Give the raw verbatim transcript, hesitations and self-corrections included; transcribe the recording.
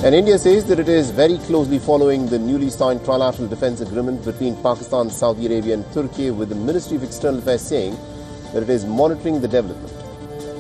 And India says that it is very closely following the newly signed trilateral defence agreement between Pakistan, Saudi Arabia and Turkey, with the Ministry of External Affairs saying that it is monitoring the development.